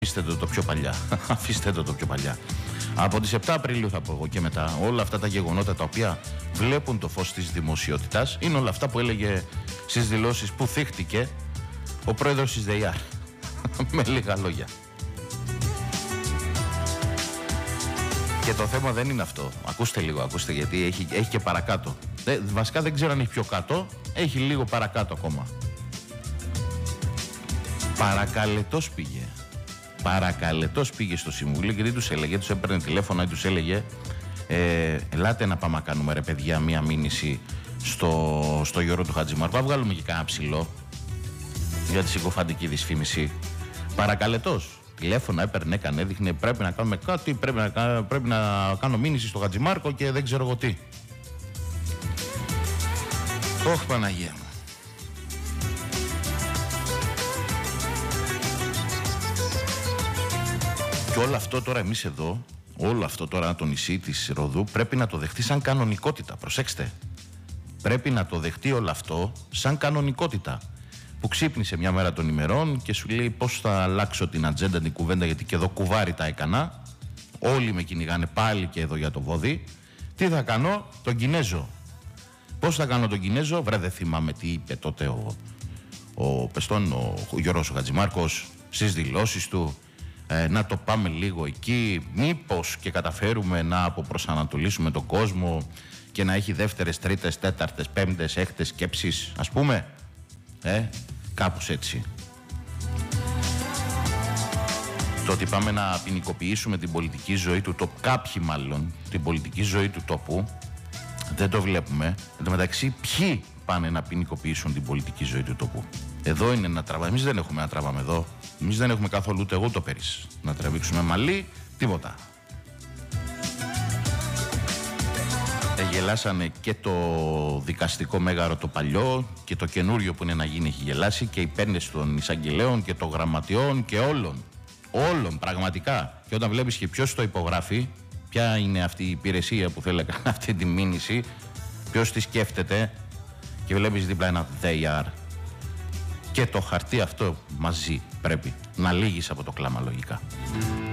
Αφήστε το πιο παλιά. Αφήστε το πιο παλιά. Από τις 7 Απριλίου θα πω εγώ και μετά, όλα αυτά τα γεγονότα τα οποία βλέπουν το φως της δημοσιότητας είναι όλα αυτά που έλεγε στις δηλώσεις που θύχτηκε ο πρόεδρος της ΔΕΙΑΡ. Με λίγα λόγια. Και το θέμα δεν είναι αυτό. Ακούστε λίγο, ακούστε, γιατί έχει και παρακάτω. Βασικά δεν ξέρω αν έχει πιο κάτω, έχει λίγο παρακάτω ακόμα. Παρακαλετός πήγε στο Συμβούλιο και τι τους έλεγε, τους έπαιρνε τηλέφωνα ή τους έλεγε ελάτε να πάμε να κάνουμε ρε παιδιά μία μήνυση στο Γιώργο του Χατζημάρκου, να βγάλουμε και κάνα ψηλό για τη συκοφαντική δυσφήμιση. Παρακαλετός. Τηλέφωνα έπαιρνε, έκανε, έδειχνε πρέπει να κάνουμε κάτι, πρέπει να κάνω μήνυση στο Χατζημάρκο και δεν ξέρω εγώ τι. Ωχ, Παναγία μου. Και όλο αυτό τώρα εμείς εδώ, όλο αυτό τώρα το νησί της Ροδού πρέπει να το δεχτεί σαν κανονικότητα. Προσέξτε. Πρέπει να το δεχτεί όλο αυτό σαν κανονικότητα. Που ξύπνησε μια μέρα των ημερών και σου λέει πώς θα αλλάξω την ατζέντα, την κουβέντα, γιατί και εδώ κουβάρι τα έκανα. Όλοι με κυνηγάνε πάλι και εδώ για το βόδι. Τι θα κάνω, τον Κινέζο. Πώς θα κάνω τον Κινέζο, βρε δεν θυμάμαι τι είπε τότε ο Γιώργος ο Χατζημάρκος στις δηλώσεις του. Να το πάμε λίγο εκεί, μήπως και καταφέρουμε να αποπροσανατολίσουμε τον κόσμο και να έχει δεύτερες, τρίτες, τέταρτες, πέμπτες, έκτες σκέψεις, ας πούμε. Κάπως έτσι. Το ότι πάμε να ποινικοποιήσουμε την πολιτική ζωή του τόπου, κάποιοι μάλλον, την πολιτική ζωή του τόπου, δεν το βλέπουμε. Εν τω μεταξύ, ποιοι πάνε να ποινικοποιήσουν την πολιτική ζωή του τόπου? Εδώ είναι να τραβάμε. Εμείς δεν έχουμε να τραβάμε εδώ. Εμείς δεν έχουμε καθόλου ούτε εγώ το πέρυσι. Να τραβήξουμε μαλλί, τίποτα. Γελάσανε και το δικαστικό μέγαρο το παλιό και το καινούριο που είναι να γίνει έχει γελάσει και οι πένες των εισαγγελέων και των γραμματιών και όλων. Όλων πραγματικά. Και όταν βλέπεις και ποιος το υπογράφει, ποια είναι αυτή η υπηρεσία που θέλει να κάνει αυτή τη μήνυση, ποιος τη σκέφτεται και βλέπεις δίπλα ένα ΔΕΙΑΡ. Και το χαρτί αυτό μαζί πρέπει να λύγεις από το κλάμα λογικά.